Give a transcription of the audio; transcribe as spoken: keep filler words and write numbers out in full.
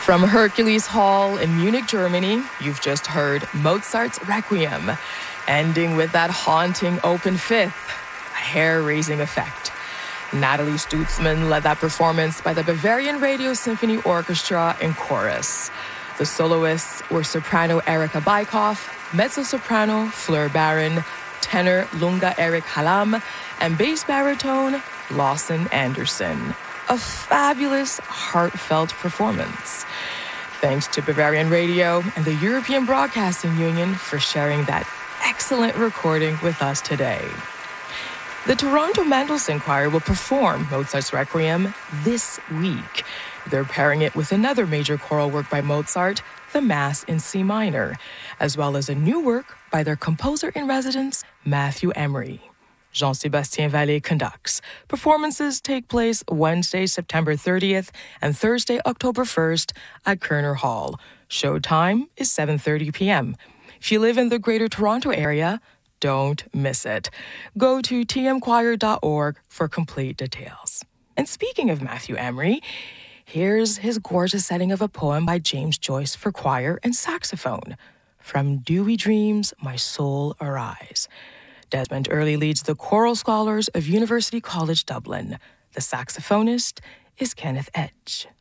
From Hercules Hall in Munich, Germany, you've just heard Mozart's Requiem, ending with that haunting open fifth, a hair-raising effect. Natalie Stutzman led that performance by the Bavarian Radio Symphony Orchestra in chorus. The soloists were soprano Erika Bykoff, mezzo-soprano Fleur Baron, tenor Lunga Erik Halam, and bass baritone Lawson Anderson. A fabulous, heartfelt performance. Thanks to Bavarian Radio and the European Broadcasting Union for sharing that excellent recording with us today. The Toronto Mendelssohn Choir will perform Mozart's Requiem this week. They're pairing it with another major choral work by Mozart, the Mass in C minor, as well as a new work by their composer-in-residence, Matthew Emery. Jean-Sébastien Vallée conducts. Performances take place Wednesday, September thirtieth and Thursday, October first at Kerner Hall. Show time is seven thirty p.m. If you live in the Greater Toronto area, don't miss it. Go to t m choir dot org for complete details. And speaking of Matthew Emery, here's his gorgeous setting of a poem by James Joyce for choir and saxophone. From Dewy Dreams, My Soul Arise. Desmond Early leads the choral scholars of University College Dublin. The saxophonist is Kenneth Edge.